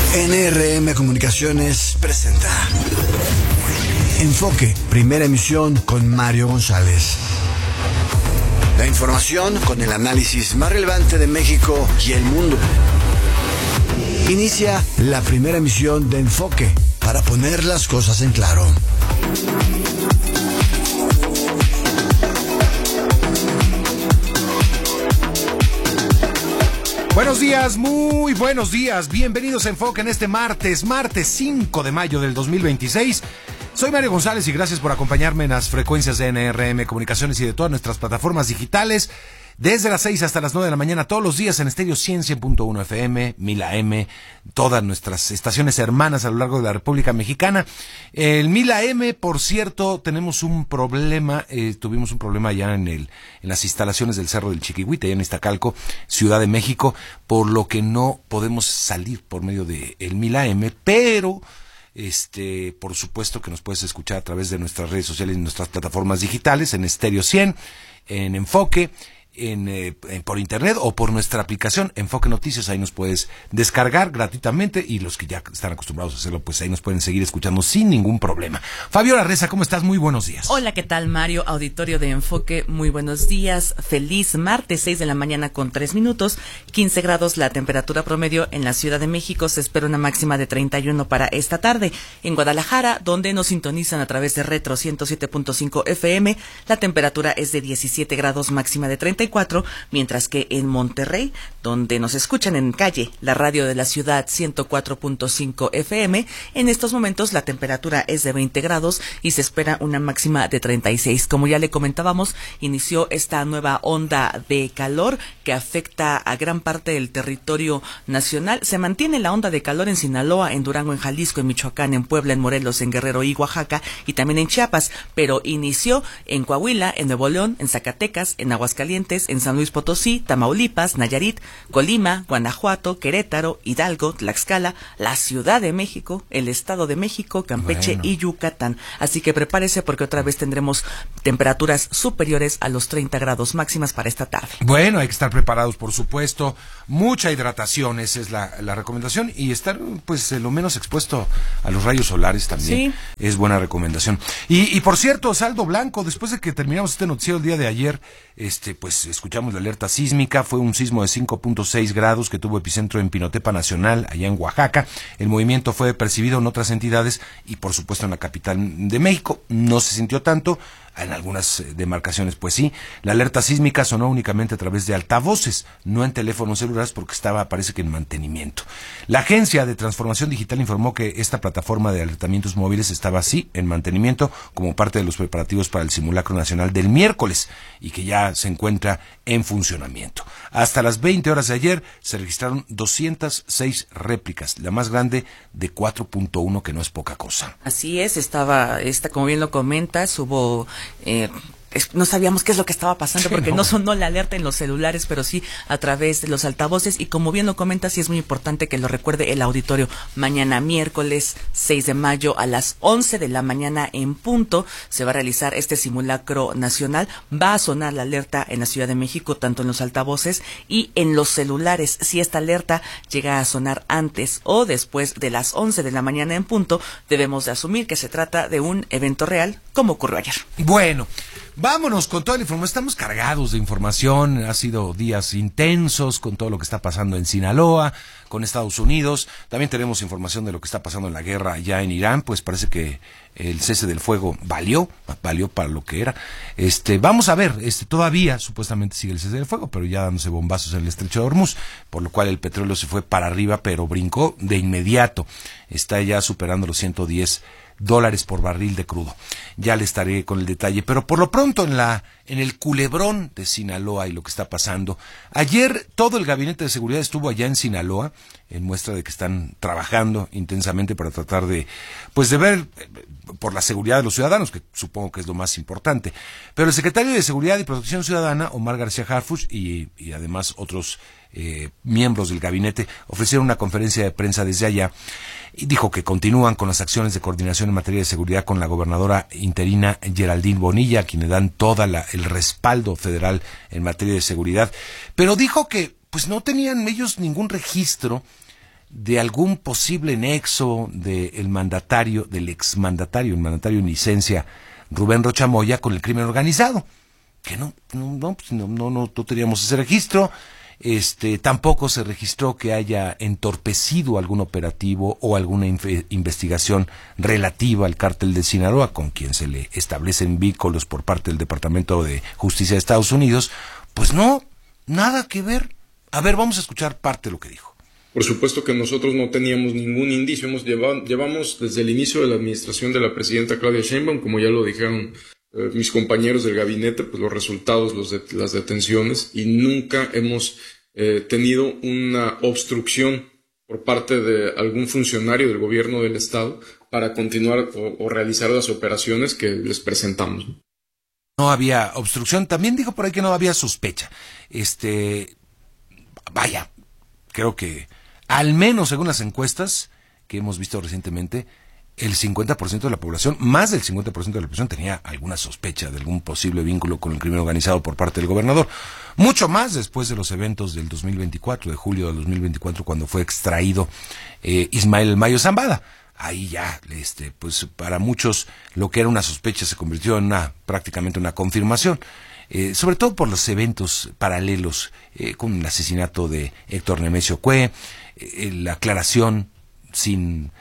NRM Comunicaciones presenta Enfoque, primera emisión con Mario González. La información con el análisis más relevante de México y el mundo. Inicia la primera emisión de Enfoque para poner las cosas en claro. Buenos días, muy buenos días. Bienvenidos a Enfoque en este martes 5 de mayo del 2026. Soy Mario González y gracias por acompañarme en las frecuencias de NRM Comunicaciones y de todas nuestras plataformas digitales. Desde las 6 hasta las 9 de la mañana, todos los días en Estéreo 100.1 FM, 1000 AM, todas nuestras estaciones hermanas a lo largo de la República Mexicana. El 1000 AM, por cierto, tenemos un problema, tuvimos un problema ya en las instalaciones del Cerro del Chiquihuite, allá en Iztacalco, Ciudad de México, por lo que no podemos salir por medio de el 1000 AM, pero por supuesto que nos puedes escuchar a través de nuestras redes sociales y nuestras plataformas digitales, en Estéreo 100, en Enfoque, por internet o por nuestra aplicación Enfoque Noticias. Ahí nos puedes descargar gratuitamente y los que ya están acostumbrados a hacerlo, pues ahí nos pueden seguir escuchando sin ningún problema. Fabiola Reza, ¿cómo estás? Muy buenos días. Hola, ¿qué tal, Mario? Auditorio de Enfoque, muy buenos días. Feliz martes, 6 de la mañana con 3 minutos, 15 grados la temperatura promedio en la Ciudad de México. Se espera una máxima de 31 para esta tarde. En Guadalajara, donde nos sintonizan a través de Retro 107.5 FM, la temperatura es de 17 grados, máxima de 34, mientras que en Monterrey, donde nos escuchan en calle, la radio de la ciudad 104.5 FM, en estos momentos la temperatura es de 20 grados y se espera una máxima de 36. Como ya le comentábamos, inició esta nueva onda de calor que afecta a gran parte del territorio nacional. Se mantiene la onda de calor en Sinaloa, en Durango, en Jalisco, en Michoacán, en Puebla, en Morelos, en Guerrero y Oaxaca, y también en Chiapas, pero inició en Coahuila, en Nuevo León, en Zacatecas, en Aguascalientes, en San Luis Potosí, Tamaulipas, Nayarit, Colima, Guanajuato, Querétaro, Hidalgo, Tlaxcala, la Ciudad de México, el Estado de México, Campeche y Yucatán. Así que prepárese porque otra vez tendremos temperaturas superiores a los 30 grados máximas para esta tarde. Bueno, hay que estar preparados, por supuesto. Mucha hidratación, esa es la recomendación, y estar pues lo menos expuesto a los rayos solares también. Sí. Es buena recomendación. Y por cierto, saldo blanco, después de que terminamos este noticiero el día de ayer, pues escuchamos la alerta sísmica. Fue un sismo de 5.6 grados que tuvo epicentro en Pinotepa Nacional, allá en Oaxaca. El movimiento fue percibido en otras entidades y por supuesto en la capital de México. No se sintió tanto. En algunas demarcaciones, pues sí. La alerta sísmica sonó únicamente a través de altavoces, no en teléfonos celulares, porque parece que en mantenimiento. La Agencia de Transformación Digital informó que esta plataforma de alertamientos móviles estaba así en mantenimiento como parte de los preparativos para el simulacro nacional del miércoles y que ya se encuentra en funcionamiento. Hasta las 20 horas de ayer se registraron 206 réplicas, la más grande de 4.1, que no es poca cosa. Así es, como bien lo comentas, hubo no sabíamos qué es lo que estaba pasando porque no sonó la alerta en los celulares, pero sí a través de los altavoces. Y como bien lo comentas, sí es muy importante que lo recuerde el auditorio. Mañana miércoles 6 de mayo a las 11 de la mañana en punto se va a realizar este simulacro nacional. Va a sonar la alerta en la Ciudad de México, tanto en los altavoces y en los celulares. Si esta alerta llega a sonar antes o después de las 11 de la mañana en punto, debemos de asumir que se trata de un evento real, como ocurrió ayer. Bueno, vámonos con toda la información. Estamos cargados de información. Ha sido días intensos con todo lo que está pasando en Sinaloa, con Estados Unidos. También tenemos información de lo que está pasando en la guerra ya en Irán. Pues parece que el cese del fuego valió para lo que era. Vamos a ver, todavía supuestamente sigue el cese del fuego, pero ya dándose bombazos en el estrecho de Hormuz, por lo cual el petróleo se fue para arriba, pero brincó de inmediato. Está ya superando los $110 por barril de crudo. Ya le estaré con el detalle, pero por lo pronto en el culebrón de Sinaloa y lo que está pasando. Ayer todo el gabinete de seguridad estuvo allá en Sinaloa, en muestra de que están trabajando intensamente para tratar de ver por la seguridad de los ciudadanos, que supongo que es lo más importante. Pero el secretario de Seguridad y Protección Ciudadana, Omar García Harfuch, y además otros miembros del gabinete, ofrecieron una conferencia de prensa desde allá y dijo que continúan con las acciones de coordinación en materia de seguridad con la gobernadora interina Geraldine Bonilla, a quien le dan el respaldo federal en materia de seguridad, pero dijo que pues no tenían ellos ningún registro de algún posible nexo del mandatario, del exmandatario, el mandatario en licencia, Rubén Rocha Moya, con el crimen organizado. Que no teníamos ese registro. Tampoco se registró que haya entorpecido algún operativo o alguna investigación relativa al cártel de Sinaloa, con quien se le establecen vínculos por parte del Departamento de Justicia de Estados Unidos. Pues no, nada que ver. A ver, vamos a escuchar parte de lo que dijo. Por supuesto que nosotros no teníamos ningún indicio. Llevamos desde el inicio de la administración de la presidenta Claudia Sheinbaum, como ya lo dijeron mis compañeros del gabinete, pues los resultados, las detenciones, y nunca hemos tenido una obstrucción por parte de algún funcionario del gobierno del Estado para continuar o realizar las operaciones que les presentamos. No había obstrucción. También dijo por ahí que no había sospecha. Vaya, creo que al menos según las encuestas que hemos visto recientemente, el 50% de la población, más del 50% de la población tenía alguna sospecha de algún posible vínculo con el crimen organizado por parte del gobernador. Mucho más después de los eventos del 2024, de julio del 2024, cuando fue extraído Ismael El Mayo Zambada. Ahí ya, pues para muchos lo que era una sospecha se convirtió en prácticamente una confirmación. Sobre todo por los eventos paralelos con el asesinato de Héctor Nemesio Cue, la aclaración sin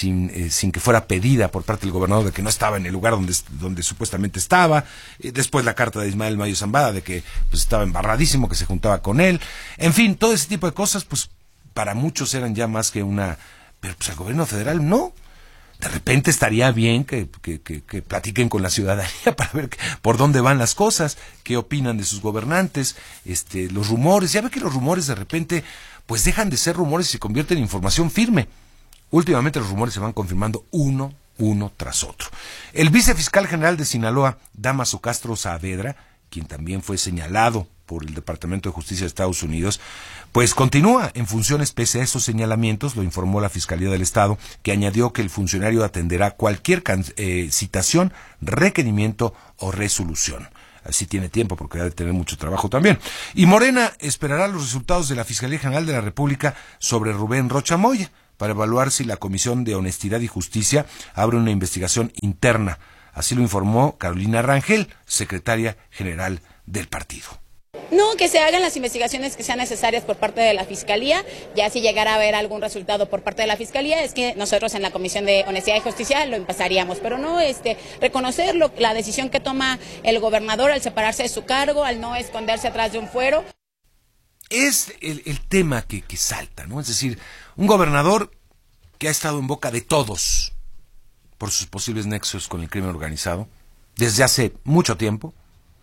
que fuera pedida por parte del gobernador de que no estaba en el lugar donde supuestamente estaba, después la carta de Ismael Mayo Zambada de que pues estaba embarradísimo, que se juntaba con él, en fin, todo ese tipo de cosas pues para muchos eran ya más que pero pues el gobierno federal no. De repente estaría bien que platiquen con la ciudadanía para ver por dónde van las cosas, qué opinan de sus gobernantes, los rumores. Ya ve que los rumores de repente pues dejan de ser rumores y se convierten en información firme. Últimamente los rumores se van confirmando uno tras otro. El vicefiscal general de Sinaloa, Dámaso Castro Saavedra, quien también fue señalado por el Departamento de Justicia de Estados Unidos, pues continúa en funciones pese a esos señalamientos, lo informó la Fiscalía del Estado, que añadió que el funcionario atenderá cualquier citación, requerimiento o resolución. Así tiene tiempo porque debe tener mucho trabajo también. Y Morena esperará los resultados de la Fiscalía General de la República sobre Rubén Rocha Moya para evaluar si la Comisión de Honestidad y Justicia abre una investigación interna. Así lo informó Carolina Rangel, secretaria general del partido. No, que se hagan las investigaciones que sean necesarias por parte de la Fiscalía. Ya si llegara a haber algún resultado por parte de la Fiscalía, es que nosotros en la Comisión de Honestidad y Justicia lo empezaríamos, pero no reconocer la decisión que toma el gobernador al separarse de su cargo, al no esconderse atrás de un fuero. Es el tema que salta, ¿no? Es decir, un gobernador que ha estado en boca de todos por sus posibles nexos con el crimen organizado desde hace mucho tiempo,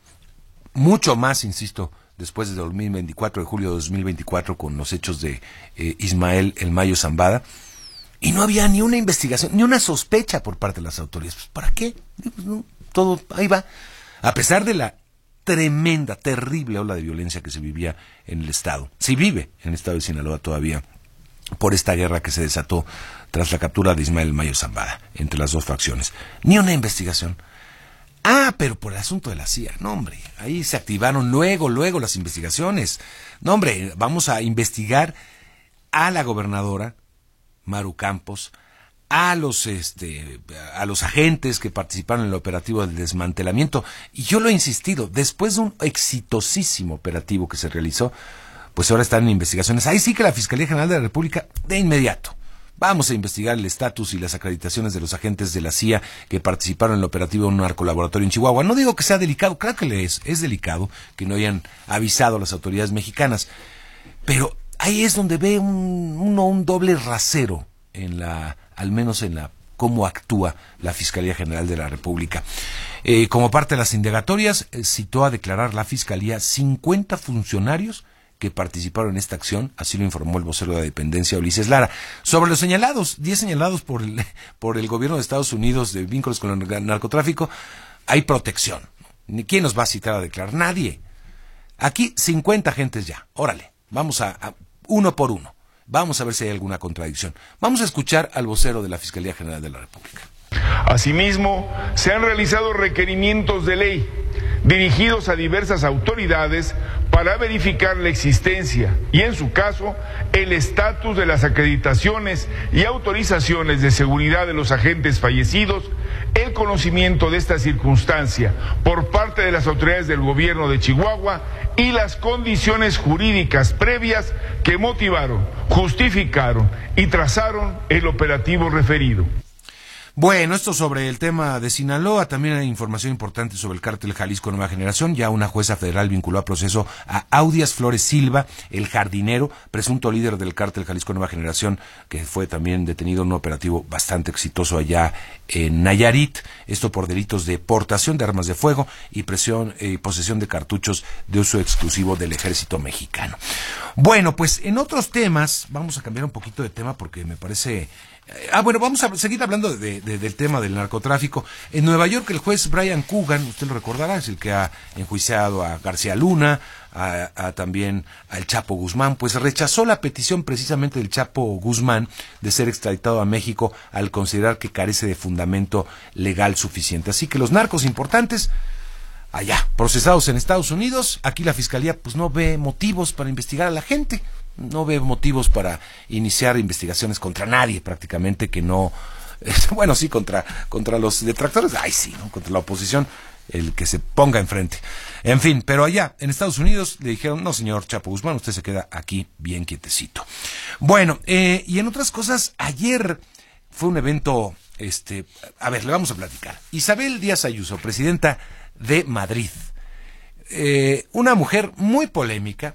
mucho más, insisto, después de 2024, de julio de 2024, con los hechos de Ismael El Mayo Zambada, y no había ni una investigación, ni una sospecha por parte de las autoridades. Pues, ¿para qué? Pues, no, todo ahí va. A pesar de la tremenda, terrible ola de violencia que se vivía en el Estado, se vive en el Estado de Sinaloa todavía, por esta guerra que se desató tras la captura de Ismael El Mayo Zambada, entre las dos facciones. Ni una investigación. Pero por el asunto de la CIA, no hombre, ahí se activaron luego las investigaciones. No hombre, vamos a investigar a la gobernadora Maru Campos, a los agentes que participaron en el operativo del desmantelamiento. Y yo lo he insistido, después de un exitosísimo operativo que se realizó, pues ahora están en investigaciones. Ahí sí que la Fiscalía General de la República, de inmediato, vamos a investigar el estatus y las acreditaciones de los agentes de la CIA que participaron en el operativo en un narcolaboratorio en Chihuahua. No digo que sea delicado, claro que es delicado que no hayan avisado a las autoridades mexicanas, pero ahí es donde ve un doble rasero al menos en cómo actúa la Fiscalía General de la República. Como parte de las indagatorias, citó a declarar la Fiscalía 50 funcionarios que participaron en esta acción, así lo informó el vocero de la dependencia, Ulises Lara. Sobre los señalados, 10 señalados por el gobierno de Estados Unidos de vínculos con el narcotráfico, hay protección. ¿Quién nos va a citar a declarar? Nadie. Aquí 50 agentes ya. Órale, vamos a uno por uno. Vamos a ver si hay alguna contradicción. Vamos a escuchar al vocero de la Fiscalía General de la República. Asimismo, se han realizado requerimientos de ley dirigidos a diversas autoridades para verificar la existencia y, en su caso, el estatus de las acreditaciones y autorizaciones de seguridad de los agentes fallecidos, el conocimiento de esta circunstancia por parte de las autoridades del gobierno de Chihuahua y las condiciones jurídicas previas que motivaron, justificaron y trazaron el operativo referido. Bueno, esto sobre el tema de Sinaloa. También hay información importante sobre el cártel Jalisco Nueva Generación. Ya una jueza federal vinculó a proceso a Audias Flores Silva, el jardinero, presunto líder del cártel Jalisco Nueva Generación, que fue también detenido en un operativo bastante exitoso allá en Nayarit. Esto por delitos de portación de armas de fuego y posesión de cartuchos de uso exclusivo del ejército mexicano. Bueno, pues en otros temas, vamos a cambiar un poquito de tema porque me parece... bueno, vamos a seguir hablando del tema del narcotráfico. En Nueva York, el juez Brian Coogan, usted lo recordará, es el que ha enjuiciado a García Luna, también al Chapo Guzmán, pues rechazó la petición precisamente del Chapo Guzmán de ser extraditado a México al considerar que carece de fundamento legal suficiente. Así que los narcos importantes, allá, procesados en Estados Unidos, aquí la Fiscalía pues no ve motivos para investigar a la gente. No ve motivos para iniciar investigaciones contra nadie, prácticamente, que no... Bueno, sí, contra los detractores, ay sí, ¿no? Contra la oposición, el que se ponga enfrente. En fin, pero allá, en Estados Unidos, le dijeron, no, señor Chapo Guzmán, usted se queda aquí bien quietecito. Bueno, y en otras cosas, ayer fue un evento, a ver, le vamos a platicar. Isabel Díaz Ayuso, presidenta de Madrid, una mujer muy polémica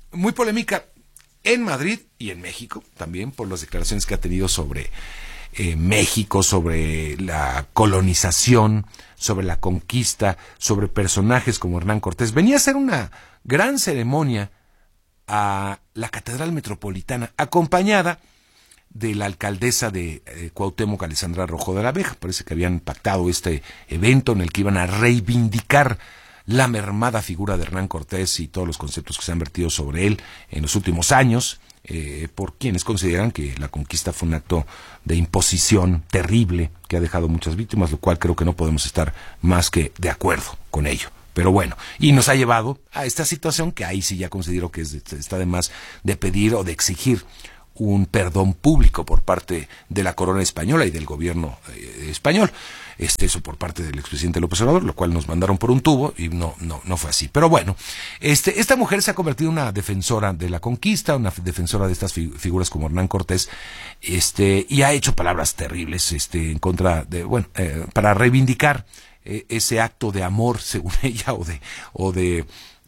en Madrid y en México, también por las declaraciones que ha tenido sobre México, sobre la colonización, sobre la conquista, sobre personajes como Hernán Cortés. Venía a hacer una gran ceremonia a la Catedral Metropolitana, acompañada de la alcaldesa de Cuauhtémoc, Alessandra Rojo de la Vega. Parece que habían pactado este evento en el que iban a reivindicar la mermada figura de Hernán Cortés y todos los conceptos que se han vertido sobre él en los últimos años, por quienes consideran que la conquista fue un acto de imposición terrible que ha dejado muchas víctimas, lo cual creo que no podemos estar más que de acuerdo con ello. Pero bueno, y nos ha llevado a esta situación que ahí sí ya considero que está de más de pedir o de exigir un perdón público por parte de la corona española y del gobierno español. Eso por parte del expresidente López Obrador, lo cual nos mandaron por un tubo y no fue así. Pero bueno, esta mujer se ha convertido en una defensora de la conquista, una defensora de estas figuras como Hernán Cortés, y ha hecho palabras terribles, en contra de, para reivindicar ese acto de amor, según ella, de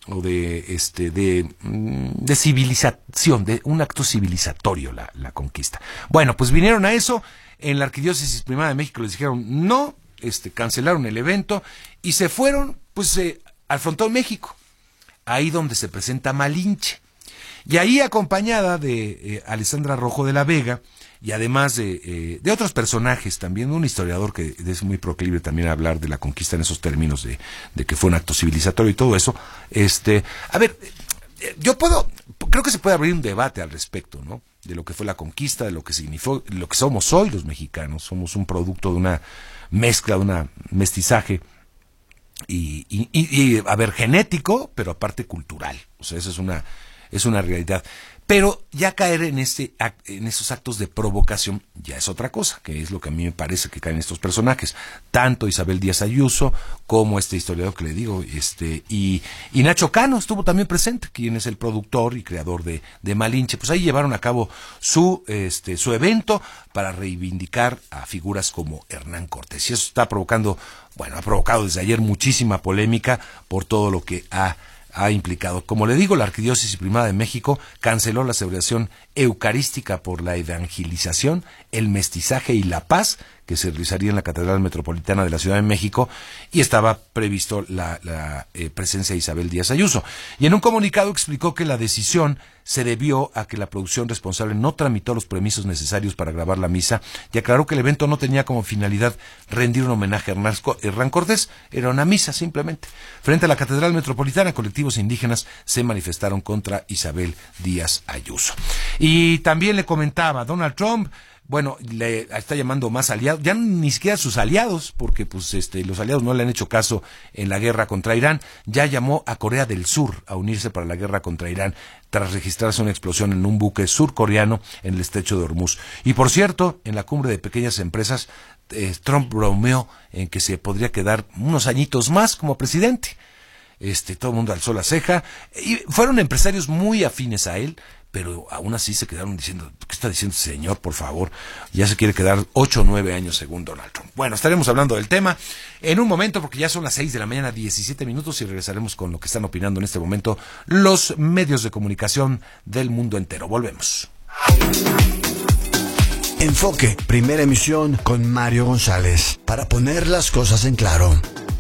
civilización, de un acto civilizatorio la conquista. Bueno, pues vinieron a eso. En la Arquidiócesis Primada de México les dijeron no, cancelaron el evento y se fueron pues al Frontón México, ahí donde se presenta Malinche, y ahí acompañada de Alessandra Rojo de la Vega y además de otros personajes, también un historiador que es muy proclive también a hablar de la conquista en esos términos de que fue un acto civilizatorio y todo eso. A ver, creo que se puede abrir un debate al respecto, ¿no? De lo que fue la conquista, de lo que significó, lo que somos hoy los mexicanos. Somos un producto de una mezcla, de un mestizaje y a ver, genético, pero aparte cultural. O sea, eso es una realidad. Pero ya caer en esos actos de provocación ya es otra cosa, que es lo que a mí me parece que caen estos personajes, tanto Isabel Díaz Ayuso como este historiador que le digo, y Nacho Cano estuvo también presente, quien es el productor y creador de Malinche. Pues ahí llevaron a cabo su evento para reivindicar a figuras como Hernán Cortés. Y eso está provocando, ha provocado desde ayer muchísima polémica por todo lo que ha implicado. Como le digo, la Arquidiócesis Primada de México canceló la celebración eucarística por la evangelización, el mestizaje y la paz que se realizaría en la Catedral Metropolitana de la Ciudad de México, y estaba previsto la presencia de Isabel Díaz Ayuso. Y en un comunicado explicó que la decisión se debió a que la producción responsable no tramitó los permisos necesarios para grabar la misa, y aclaró que el evento no tenía como finalidad rendir un homenaje a Hernán Cortés, era una misa simplemente. Frente a la Catedral Metropolitana, colectivos indígenas se manifestaron contra Isabel Díaz Ayuso. Y también le comentaba, Donald Trump bueno, le está llamando más aliados, ya ni siquiera sus aliados, porque pues los aliados no le han hecho caso en la guerra contra Irán. Ya llamó a Corea del Sur a unirse para la guerra contra Irán, tras registrarse una explosión en un buque surcoreano en el estrecho de Hormuz. Y por cierto, en la cumbre de pequeñas empresas, Trump bromeó en que se podría quedar unos añitos más como presidente. Todo el mundo alzó la ceja, y fueron empresarios muy afines a él, pero aún así se quedaron diciendo, ¿qué está diciendo ese señor, por favor? Ya se quiere quedar 8 o 9 años según Donald Trump. Bueno, estaremos hablando del tema en un momento, porque ya son las 6 de la mañana, 17 minutos, y regresaremos con lo que están opinando en este momento los medios de comunicación del mundo entero. Volvemos. Enfoque, primera emisión con Mario González, para poner las cosas en claro.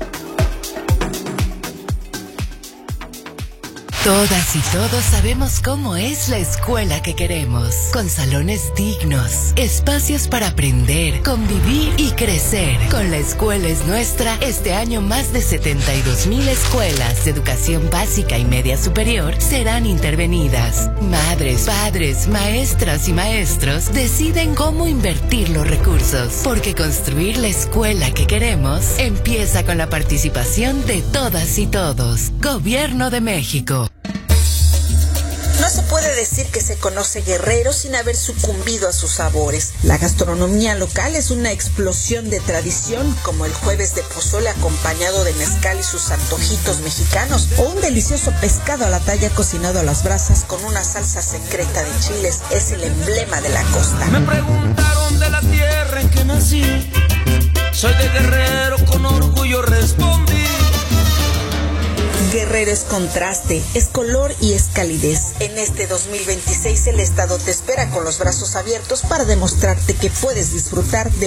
Todas y todos sabemos cómo es la escuela que queremos, con salones dignos, espacios para aprender, convivir y crecer. Con La Escuela es Nuestra, este año más de 72,000 escuelas de educación básica y media superior serán intervenidas. Madres, padres, maestras y maestros deciden cómo invertir los recursos, porque construir la escuela que queremos empieza con la participación de todas y todos. Gobierno de México. No se puede decir que se conoce Guerrero sin haber sucumbido a sus sabores. La gastronomía local es una explosión de tradición, como el jueves de pozole acompañado de mezcal y sus antojitos mexicanos, o un delicioso pescado a la talla cocinado a las brasas con una salsa secreta de chiles. Es el emblema de la costa. Me preguntaron de la tierra en que nací, soy de Guerrero, con orgullo respondí. Guerrero es contraste, es color y es calidez. En este 2026 el Estado te espera con los brazos abiertos para demostrarte que puedes disfrutar de